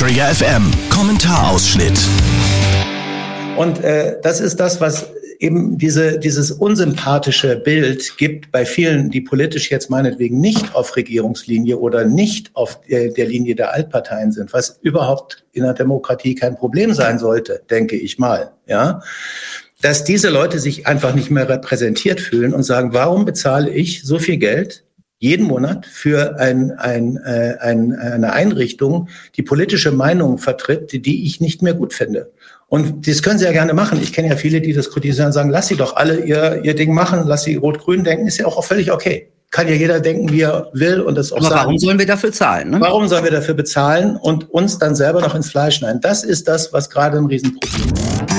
Detektor FM. Kommentarausschnitt. Und das ist das, was eben dieses unsympathische Bild gibt bei vielen, die politisch jetzt meinetwegen nicht auf Regierungslinie oder nicht auf der Linie der Altparteien sind, was überhaupt in der Demokratie kein Problem sein sollte, denke ich mal, ja. Dass diese Leute sich einfach nicht mehr repräsentiert fühlen und sagen, warum bezahle ich so viel Geld jeden Monat für eine Einrichtung, die politische Meinungen vertritt, die ich nicht mehr gut finde. Und das können sie ja gerne machen. Ich kenne ja viele, die das kritisieren und sagen, lass sie doch alle ihr Ding machen, lass sie rot-grün denken, ist ja auch völlig okay. Kann ja jeder denken, wie er will und das auch sagen. Aber warum sollen wir dafür zahlen? Ne? Warum sollen wir dafür bezahlen und uns dann selber noch ins Fleisch schneiden? Das ist das, was gerade ein Riesenproblem ist.